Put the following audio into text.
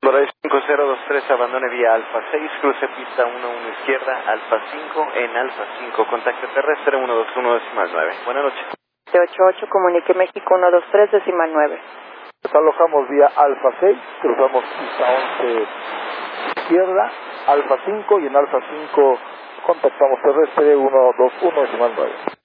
Loray 5023, abandone vía Alfa 6, cruce pista 11 izquierda, Alfa 5, en Alfa 5, contacto terrestre 121 decimal 9. Buenas noches. 88, comunique México 123 decimal 9. Desalojamos vía Alfa 6, cruzamos pista 11 izquierda, Alfa 5 y en Alfa 5 contactamos terrestre 121 decimal 9.